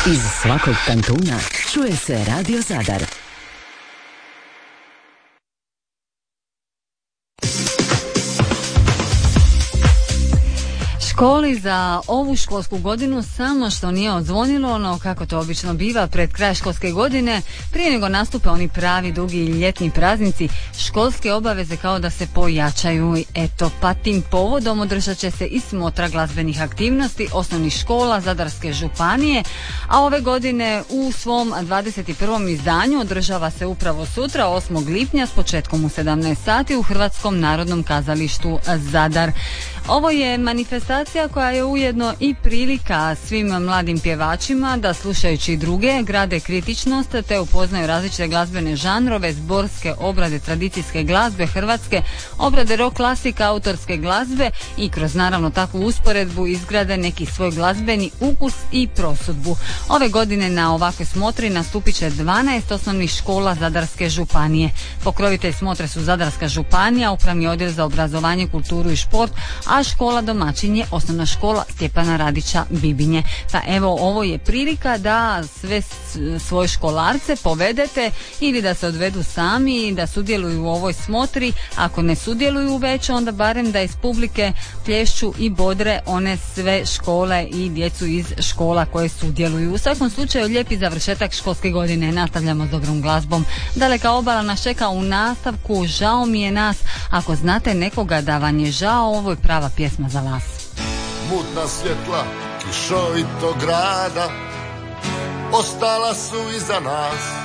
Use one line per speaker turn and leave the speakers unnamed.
Iz svakog kantuna čuje se Radio Zadar.
Školi za ovu školsku godinu samo što nije odzvonilo, no kako to obično biva pred kraj školske godine, prije nego nastupe oni pravi dugi ljetni praznici, školske obaveze kao da se pojačaju. Eto, pa tim povodom održat će se i smotra glazbenih aktivnosti osnovnih škola Zadarske županije, a ove godine u svom 21. izdanju održava se upravo sutra, 8. lipnja s početkom u 17 sati u Hrvatskom narodnom kazalištu Zadar. Ovo je manifestacija koja je ujedno i prilika svim mladim pjevačima da slušajući druge grade kritičnost te upoznaju različite glazbene žanrove, zborske obrade tradicijske glazbe Hrvatske, obrade rock klasika, autorske glazbe i kroz naravno takvu usporedbu izgrade neki svoj glazbeni ukus i prosudbu. Ove godine na ovakvoj smotri nastupit će 12 osnovnih škola Zadarske županije. Pokrovitelj smotre su Zadarska županija, Upravni odjel za obrazovanje, kulturu i šport, a škola domaćin je Osnovna škola Stjepana Radića Bibinje. Pa evo, ovo je prilika da sve svoje školarce povedete ili da se odvedu sami i da sudjeluju u ovoj smotri. Ako ne sudjeluju već, onda barem da iz publike plješću i bodre one sve škole i djecu iz škola koje sudjeluju. U svakom slučaju lijepi završetak školske godine. Nastavljamo s dobrom glazbom. Daleka obala nas čeka u nastavku. Žao mi je nas. Ako znate nekoga da vam je žao, ovo je prava pjesma za vas.
Mutna svjetla kišovitog grada ostala su iza nas.